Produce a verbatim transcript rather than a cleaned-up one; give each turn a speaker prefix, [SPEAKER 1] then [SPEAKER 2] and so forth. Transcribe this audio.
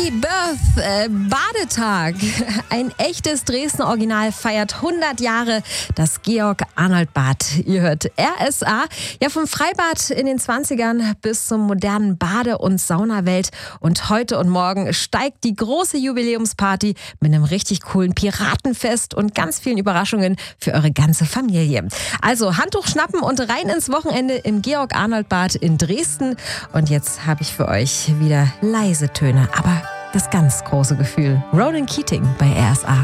[SPEAKER 1] Happy Birth äh, Badetag. Ein echtes Dresdner Original feiert hundert Jahre das Georg-Arnold-Bad. Ihr hört R S A. Ja, vom Freibad in den zwanzigern bis zum modernen Bade- und Saunawelt. Und heute und morgen steigt die große Jubiläumsparty mit einem richtig coolen Piratenfest und ganz vielen Überraschungen für eure ganze Familie. Also Handtuch schnappen und rein ins Wochenende im Georg-Arnold-Bad in Dresden. Und jetzt habe ich für euch wieder leise Töne, aber das ganz große Gefühl. Ronan Keating bei R S A.